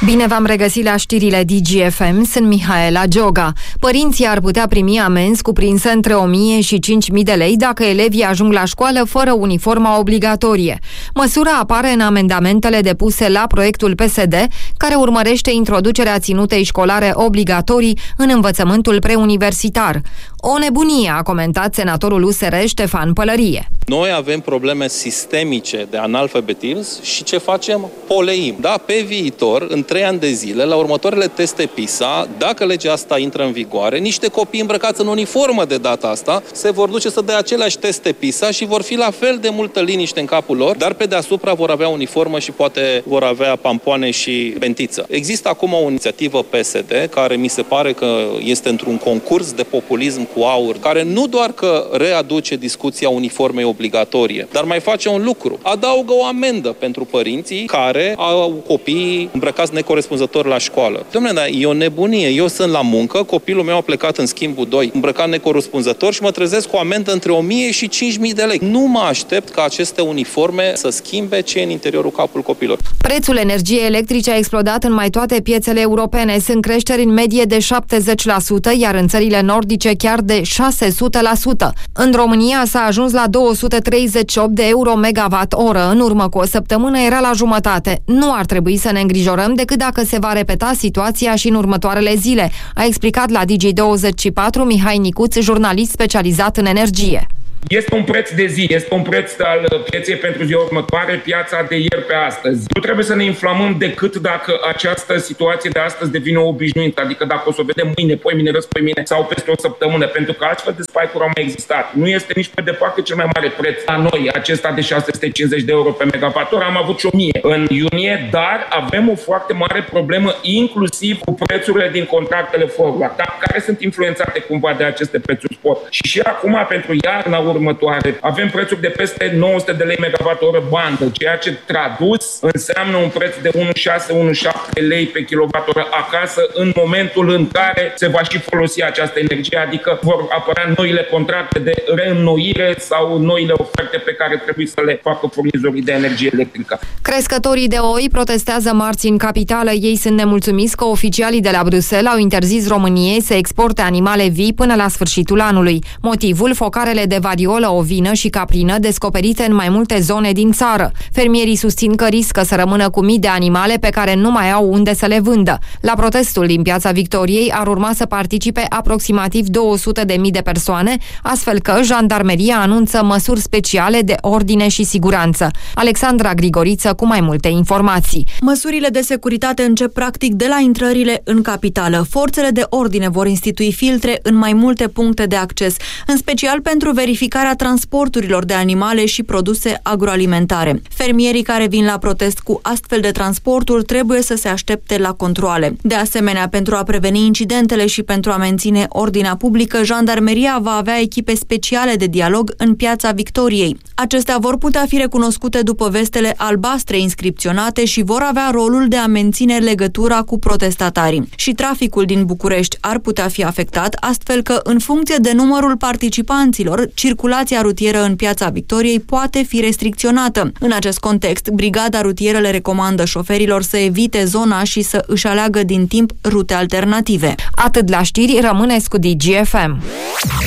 Bine v-am regăsit la știrile DGFM, sunt Mihaela Gioga. Părinții ar putea primi amenzi cuprinse între 1.000 și 5.000 de lei dacă elevii ajung la școală fără uniforma obligatorie. Măsura apare în amendamentele depuse la proiectul PSD, care urmărește introducerea ținutei școlare obligatorii în învățământul preuniversitar. O nebunie, a comentat senatorul USR Ștefan Pălărie. Noi avem probleme sistemice de analfabetism și ce facem? Poleim. Da, pe viitor, în 3 ani de zile, la următoarele teste PISA, dacă legea asta intră în vigoare, niște copii îmbrăcați în uniformă de data asta se vor duce să dea aceleași teste PISA și vor fi la fel de multă liniște în capul lor, dar pe deasupra vor avea uniformă și poate vor avea pampoane și bentiță. Există acum o inițiativă PSD care mi se pare că este într-un concurs de populism cu aur, care nu doar că readuce discuția uniformei obligatorie, dar mai face un lucru. Adaugă o amendă pentru părinții care au copii îmbrăcați necorespunzător la școală. Dom'le, dar e o nebunie. Eu sunt la muncă, copilul meu a plecat în schimbul 2, îmbrăcat necorespunzător și mă trezesc cu o amendă între 1.000 și 5.000 de lei. Nu mă aștept ca aceste uniforme să schimbe ce e în interiorul capului copilor. Prețul energiei electrice a explodat în mai toate piețele europene. Sunt creșteri în medie de 70%, iar în țările nordice chiar de 600%. În România s-a ajuns la 238 de euro megawatt-oră. În urmă cu o săptămână era la jumătate. Nu ar trebui să ne îngrijorăm decât dacă se va repeta situația și în următoarele zile, a explicat la Digi24 Mihai Nicuț, jurnalist specializat în energie. Este un preț de zi, este un preț al pieței pentru ziua următoare, piața de ieri pe astăzi. Nu trebuie să ne inflamăm decât dacă această situație de astăzi devine obișnuită, adică dacă o să o vedem mâine, poimine, răspoimine sau peste o săptămână, pentru că astfel de spike-uri au mai existat. Nu este nici pe departe cel mai mare preț la noi, acesta de 650 de euro pe megawatt-oră, am avut și 1.000 în iunie, dar avem o foarte mare problemă inclusiv cu prețurile din contractele forward, care sunt influențate cumva de aceste prețuri spot. Și acum, pentru iarna următoare, avem prețuri de peste 900 de lei megawatt-oră bandă, ceea ce tradus înseamnă un preț de 1,6-1,7 lei pe kilowattoră acasă în momentul în care se va și folosi această energie, adică vor apărea noile contracte de reînnoire sau noile oferte pe care trebuie să le facă furnizorii de energie electrică. Crescătorii de oi protestează marți în capitală. Ei sunt nemulțumiți că oficialii de la Bruxelles au interzis României să exporte animale vii până la sfârșitul anului. Motivul: focarele de variolă ovină și caprină descoperite în mai multe zone din țară. Fermierii susțin că riscă să rămână cu mii de animale pe care nu mai au unde să le vândă. La protestul din Piața Victoriei ar urma să participe aproximativ 200.000 de persoane, astfel că Jandarmeria anunță măsuri speciale de ordine și siguranță. Alexandra Grigoriță cu mai multe informații. Măsurile de securitate încep practic de la intrările în capitală. Forțele de ordine vor institui filtre în mai multe puncte de acces, în special pentru verificarea transporturilor de animale și produse agroalimentare. Fermierii care vin la protest cu astfel de transporturi trebuie să se aștepte la controale. De asemenea, pentru a preveni incidentele și pentru a menține ordinea publică, Jandarmeria va avea echipe speciale de dialog în Piața Victoriei. Acestea vor putea fi recunoscute după vestele albastre inscripționate și vor avea rolul de a menține legătura cu protestatarii. Și traficul din București ar putea fi afectat, astfel că, în funcție de numărul participanților, circulația rutieră în Piața Victoriei poate fi restricționată. În acest context, Brigada Rutieră le recomandă șoferilor să evite zona și să își aleagă din timp rute alternative. Atât la știri, rămâneți cu DGFM.